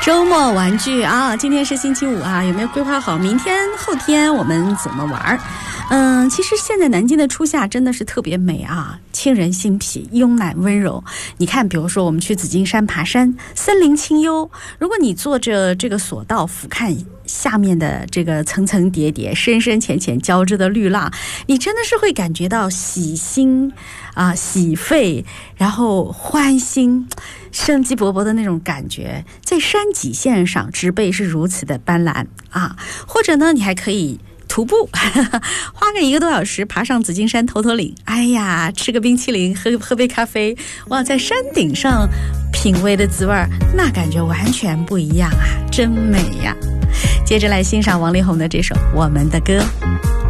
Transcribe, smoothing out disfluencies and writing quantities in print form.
周末玩具啊，今天是星期五啊，有没有规划好明天后天我们怎么玩？其实现在南京的初夏真的是特别美啊，沁人心脾，慵懒温柔。你看，比如说我们去紫金山爬山，森林清幽，如果你坐着这个索道俯瞰下面的这个层层叠叠、深深浅浅交织的绿浪，你真的是会感觉到喜心啊、喜肺，然后欢欣、生机勃勃的那种感觉。在山脊线上，植被是如此的斑斓啊，或者呢，你还可以徒步花个1个多小时爬上紫金山头头岭，哎呀，吃个冰淇淋，喝杯咖啡，哇，在山顶上品味的滋味，那感觉完全不一样啊，真美呀。接着来欣赏王力宏的这首《我们的歌》。